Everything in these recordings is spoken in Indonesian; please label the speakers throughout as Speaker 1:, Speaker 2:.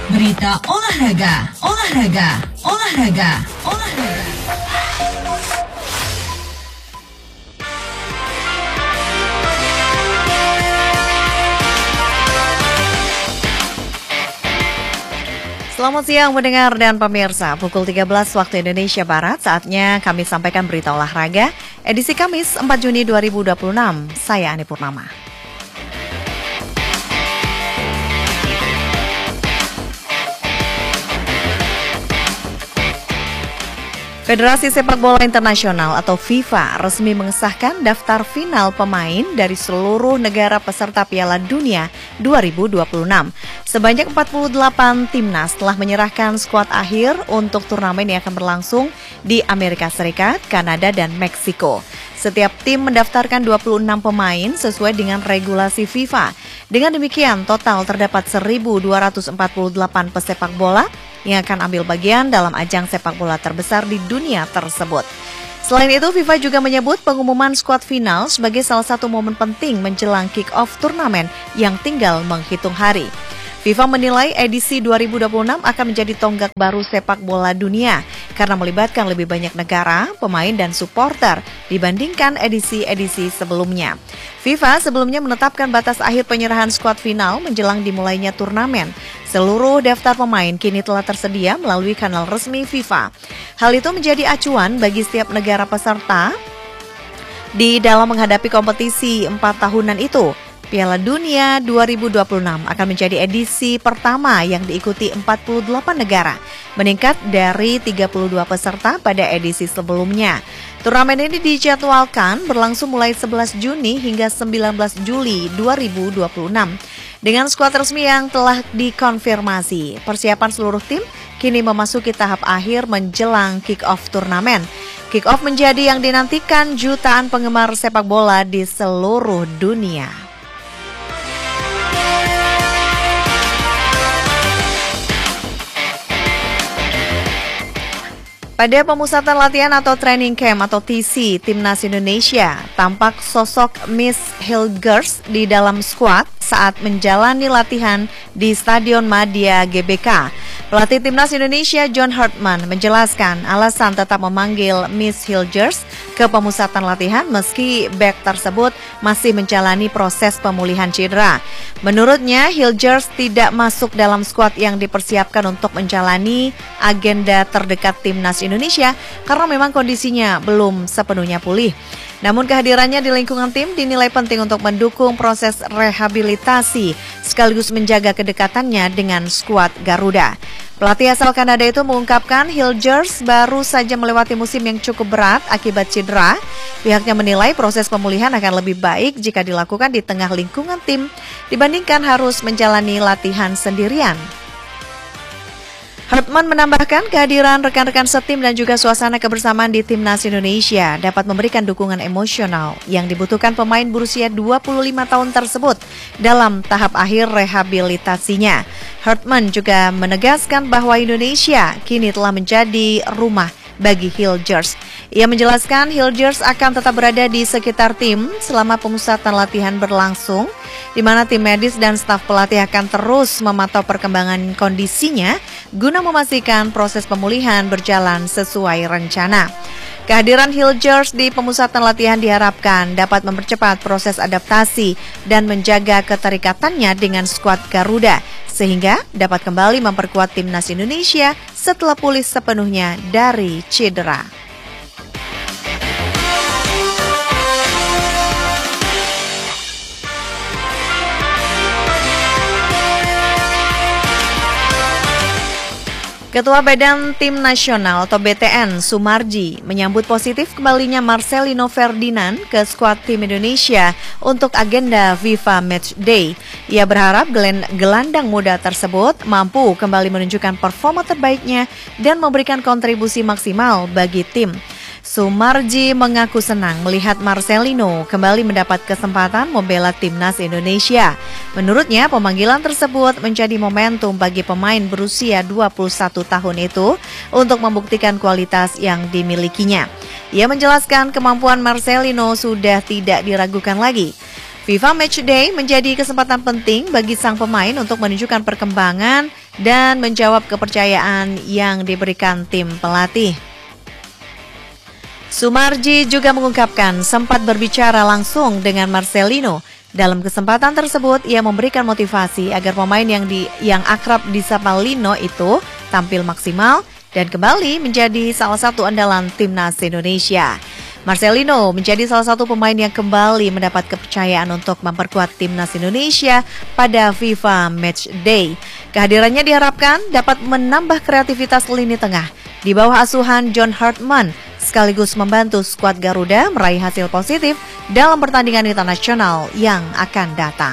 Speaker 1: Berita olahraga, olahraga, olahraga, olahraga.
Speaker 2: Selamat siang pendengar dan pemirsa, pukul 13 waktu Indonesia Barat, saatnya kami sampaikan berita olahraga, edisi Kamis 4 Juni 2026, saya Ani Purnama. Federasi Sepak Bola Internasional atau FIFA resmi mengesahkan daftar final pemain dari seluruh negara peserta Piala Dunia 2026. Sebanyak 48 timnas telah menyerahkan skuad akhir untuk turnamen yang akan berlangsung di Amerika Serikat, Kanada, dan Meksiko. Setiap tim mendaftarkan 26 pemain sesuai dengan regulasi FIFA. Dengan demikian, total terdapat 1.248 pesepak bola yang akan ambil bagian dalam ajang sepak bola terbesar di dunia tersebut. Selain itu, FIFA juga menyebut pengumuman skuad final sebagai salah satu momen penting menjelang kick-off turnamen yang tinggal menghitung hari. FIFA menilai edisi 2026 akan menjadi tonggak baru sepak bola dunia karena melibatkan lebih banyak negara, pemain, dan supporter dibandingkan edisi-edisi sebelumnya. FIFA sebelumnya menetapkan batas akhir penyerahan skuad final menjelang dimulainya turnamen. Seluruh daftar pemain kini telah tersedia melalui kanal resmi FIFA. Hal itu menjadi acuan bagi setiap negara peserta di dalam menghadapi kompetisi 4 tahunan itu. Piala Dunia 2026 akan menjadi edisi pertama yang diikuti 48 negara, meningkat dari 32 peserta pada edisi sebelumnya. Turnamen ini dijadwalkan berlangsung mulai 11 Juni hingga 19 Juli 2026. Dengan skuad resmi yang telah dikonfirmasi, persiapan seluruh tim kini memasuki tahap akhir menjelang kick-off turnamen. Kick-off menjadi yang dinantikan jutaan penggemar sepak bola di seluruh dunia. Pada pemusatan latihan atau training camp atau TC Timnas Indonesia, tampak sosok Miss Hilgers di dalam skuad saat menjalani latihan di Stadion Madia GBK. Pelatih Timnas Indonesia John Hartman menjelaskan alasan tetap memanggil Miss Hilgers ke pemusatan latihan meski bek tersebut masih menjalani proses pemulihan cedera. Menurutnya, Hilgers tidak masuk dalam skuad yang dipersiapkan untuk menjalani agenda terdekat Timnas Indonesia karena memang kondisinya belum sepenuhnya pulih. Namun kehadirannya di lingkungan tim dinilai penting untuk mendukung proses rehabilitasi sekaligus menjaga kedekatannya dengan skuad Garuda. Pelatih asal Kanada itu mengungkapkan Hilgers baru saja melewati musim yang cukup berat akibat cedera. Pihaknya menilai proses pemulihan akan lebih baik jika dilakukan di tengah lingkungan tim dibandingkan harus menjalani latihan sendirian. Hartman menambahkan kehadiran rekan-rekan setim dan juga suasana kebersamaan di Timnas Indonesia dapat memberikan dukungan emosional yang dibutuhkan pemain berusia 25 tahun tersebut dalam tahap akhir rehabilitasinya. Hartman juga menegaskan bahwa Indonesia kini telah menjadi rumah bagi Hilgers. Ia menjelaskan Hilgers akan tetap berada di sekitar tim selama pemusatan latihan berlangsung, di mana tim medis dan staf pelatih akan terus memantau perkembangan kondisinya guna memastikan proses pemulihan berjalan sesuai rencana. Kehadiran Hilgers di pemusatan latihan diharapkan dapat mempercepat proses adaptasi dan menjaga keterikatannya dengan skuad Garuda, sehingga dapat kembali memperkuat Timnas Indonesia setelah pulih sepenuhnya dari cedera. Ketua Badan Tim Nasional atau BTN Sumarji menyambut positif kembalinya Marcelino Ferdinand ke skuad tim Indonesia untuk agenda FIFA Match Day. Ia berharap gelandang muda tersebut mampu kembali menunjukkan performa terbaiknya dan memberikan kontribusi maksimal bagi tim. Sumarji mengaku senang melihat Marcelino kembali mendapat kesempatan membela Timnas Indonesia. Menurutnya, pemanggilan tersebut menjadi momentum bagi pemain berusia 21 tahun itu untuk membuktikan kualitas yang dimilikinya. Ia menjelaskan kemampuan Marcelino sudah tidak diragukan lagi. FIFA Matchday menjadi kesempatan penting bagi sang pemain untuk menunjukkan perkembangan dan menjawab kepercayaan yang diberikan tim pelatih. Sumarji juga mengungkapkan sempat berbicara langsung dengan Marcelino. Dalam kesempatan tersebut, ia memberikan motivasi agar pemain yang akrab disapa Lino itu tampil maksimal dan kembali menjadi salah satu andalan timnas Indonesia. Marcelino menjadi salah satu pemain yang kembali mendapat kepercayaan untuk memperkuat timnas Indonesia pada FIFA Matchday. Kehadirannya diharapkan dapat menambah kreativitas lini tengah di bawah asuhan John Hartman, sekaligus membantu skuad Garuda meraih hasil positif dalam pertandingan internasional yang akan datang.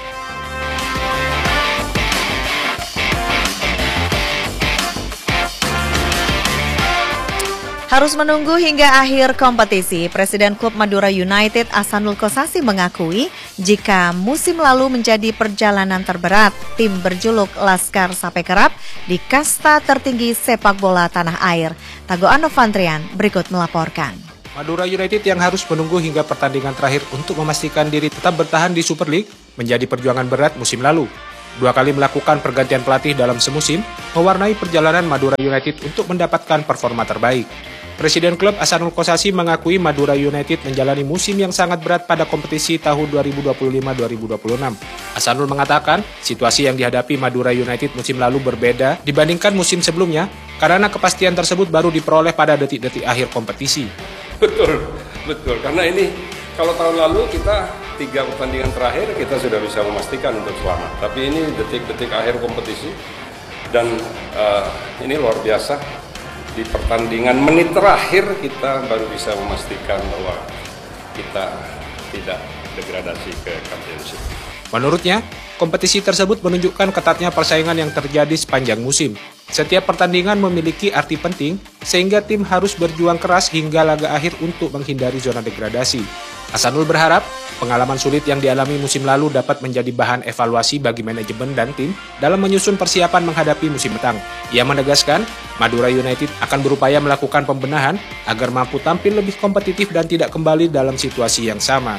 Speaker 2: Harus menunggu hingga akhir kompetisi, Presiden Klub Madura United Ahsanul Kossasi mengakui jika musim lalu menjadi perjalanan terberat tim berjuluk Laskar Sape Kerap di kasta tertinggi sepak bola tanah air. Tago Anovantrian berikut melaporkan.
Speaker 3: Madura United yang harus menunggu hingga pertandingan terakhir untuk memastikan diri tetap bertahan di Super League menjadi perjuangan berat musim lalu. 2 kali melakukan pergantian pelatih dalam semusim mewarnai perjalanan Madura United untuk mendapatkan performa terbaik. Presiden klub Ahsanul Kossasi mengakui Madura United menjalani musim yang sangat berat pada kompetisi tahun 2025-2026. Ahsanul mengatakan, situasi yang dihadapi Madura United musim lalu berbeda dibandingkan musim sebelumnya karena kepastian tersebut baru diperoleh pada detik-detik akhir kompetisi.
Speaker 4: Betul. Karena ini kalau tahun lalu kita 3 pertandingan terakhir kita sudah bisa memastikan untuk selamat. Tapi ini detik-detik akhir kompetisi dan ini luar biasa. Di pertandingan menit terakhir kita baru bisa memastikan bahwa kita tidak degradasi ke Championship.
Speaker 3: Menurutnya, kompetisi tersebut menunjukkan ketatnya persaingan yang terjadi sepanjang musim. Setiap pertandingan memiliki arti penting, sehingga tim harus berjuang keras hingga laga akhir untuk menghindari zona degradasi. Ahsanul berharap pengalaman sulit yang dialami musim lalu dapat menjadi bahan evaluasi bagi manajemen dan tim dalam menyusun persiapan menghadapi musim mendatang. Ia menegaskan, Madura United akan berupaya melakukan pembenahan agar mampu tampil lebih kompetitif dan tidak kembali dalam situasi yang sama.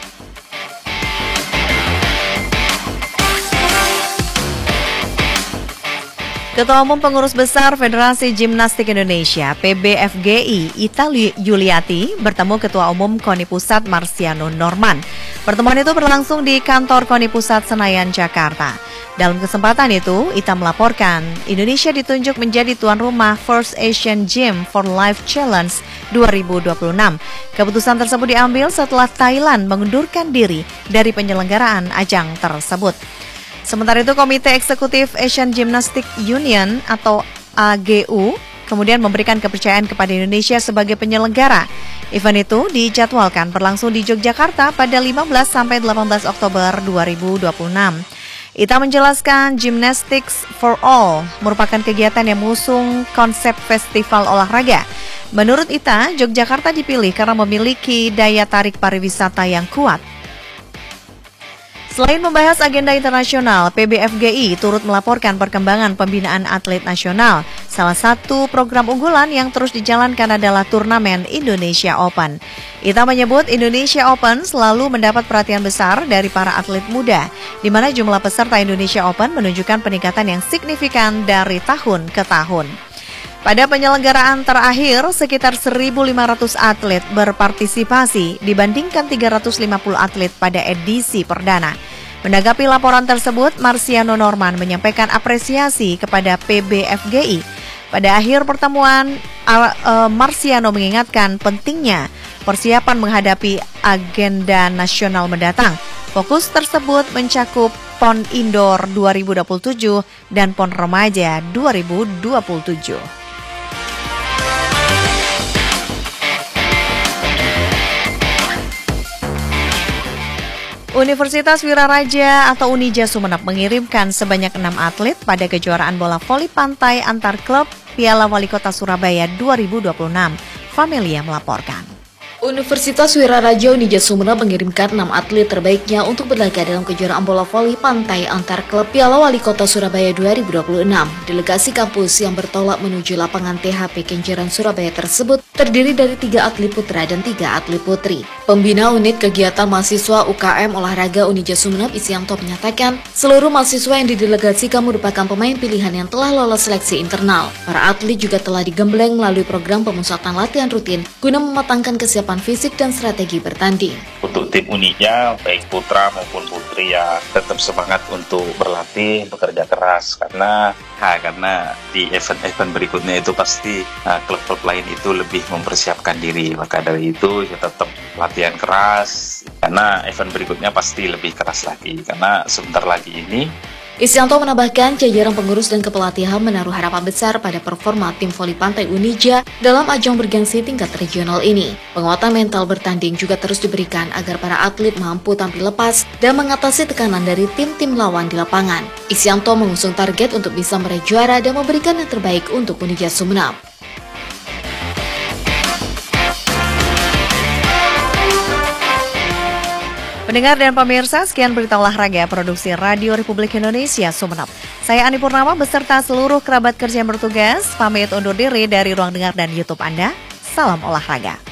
Speaker 2: Ketua Umum Pengurus Besar Federasi Gimnastik Indonesia (PBFGI) Ita Yuliati bertemu Ketua Umum KONI Pusat Marciano Norman. Pertemuan itu berlangsung di kantor KONI Pusat Senayan, Jakarta. Dalam kesempatan itu, Ita melaporkan Indonesia ditunjuk menjadi tuan rumah First Asian Gym for Life Challenge 2026. Keputusan tersebut diambil setelah Thailand mengundurkan diri dari penyelenggaraan ajang tersebut. Sementara itu, Komite Eksekutif Asian Gymnastic Union atau AGU kemudian memberikan kepercayaan kepada Indonesia sebagai penyelenggara. Event itu dijadwalkan berlangsung di Yogyakarta pada 15-18 Oktober 2026. Ita menjelaskan Gymnastics for All merupakan kegiatan yang mengusung konsep festival olahraga. Menurut Ita, Yogyakarta dipilih karena memiliki daya tarik pariwisata yang kuat. Selain membahas agenda internasional, PBFGI turut melaporkan perkembangan pembinaan atlet nasional. Salah satu program unggulan yang terus dijalankan adalah turnamen Indonesia Open. Ita menyebut Indonesia Open selalu mendapat perhatian besar dari para atlet muda, di mana jumlah peserta Indonesia Open menunjukkan peningkatan yang signifikan dari tahun ke tahun. Pada penyelenggaraan terakhir, sekitar 1.500 atlet berpartisipasi dibandingkan 350 atlet pada edisi perdana. Menanggapi laporan tersebut, Marciano Norman menyampaikan apresiasi kepada PBFGI. Pada akhir pertemuan, Marciano mengingatkan pentingnya persiapan menghadapi agenda nasional mendatang. Fokus tersebut mencakup PON Indoor 2027 dan PON Remaja 2027. Universitas Wiraraja atau Unija Sumeneb mengirimkan sebanyak 6 atlet pada kejuaraan bola voli pantai antar klub Piala Wali Kota Surabaya 2026. Familia melaporkan.
Speaker 5: Universitas Wiraraja Unija Sumeneb mengirimkan 6 atlet terbaiknya untuk berlaga dalam kejuaraan bola voli pantai antar klub Piala Wali Kota Surabaya 2026. Delegasi kampus yang bertolak menuju lapangan THP Kenjeran Surabaya tersebut terdiri dari 3 atlet putra dan 3 atlet putri. Pembina Unit Kegiatan Mahasiswa UKM Olahraga Unija Sumeneb Isyanto menyatakan, seluruh mahasiswa yang didelegasikan merupakan pemain pilihan yang telah lolos seleksi internal. Para atlet juga telah digembleng melalui program pemusatan latihan rutin guna mematangkan kesiapan fisik dan strategi bertanding.
Speaker 6: Untuk tim Unija, baik putra maupun putri ya tetap semangat untuk berlatih, bekerja keras karena di event-event berikutnya itu pasti klub-klub lain itu lebih mempersiapkan diri. Maka dari itu ya tetap latihan keras karena event berikutnya pasti lebih keras lagi karena sebentar lagi ini.
Speaker 5: Isyanto menambahkan jajaran pengurus dan kepelatihan menaruh harapan besar pada performa tim voli pantai Unija dalam ajang bergengsi tingkat regional ini. Penguatan mental bertanding juga terus diberikan agar para atlet mampu tampil lepas dan mengatasi tekanan dari tim-tim lawan di lapangan. Isyanto mengusung target untuk bisa meraih juara dan memberikan yang terbaik untuk Unija Sumeneb.
Speaker 2: Pendengar dan pemirsa, sekian berita olahraga produksi Radio Republik Indonesia Sumeneb. Saya Ani Purnama beserta seluruh kerabat kerja yang bertugas, pamit undur diri dari ruang dengar dan YouTube Anda. Salam olahraga.